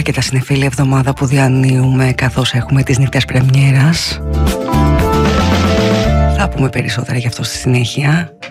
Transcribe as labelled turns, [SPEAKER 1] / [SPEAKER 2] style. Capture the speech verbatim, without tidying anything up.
[SPEAKER 1] αρκετά συνεφίλη εβδομάδα που διανύουμε καθώς έχουμε τις νύχτες πρεμιέρας. Θα πούμε περισσότερα γι' αυτό στη συνέχεια.